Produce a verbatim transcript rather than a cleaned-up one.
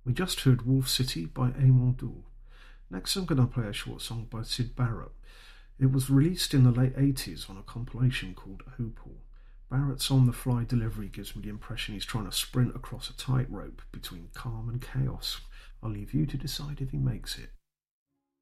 We just heard Wolf City by Amon Düül. Next I'm going to play a short song by Syd Barrett. It was released in the late eighties on a compilation called Opal. Barrett's on-the-fly delivery gives me the impression he's trying to sprint across a tightrope between calm and chaos. I'll leave you to decide if he makes it.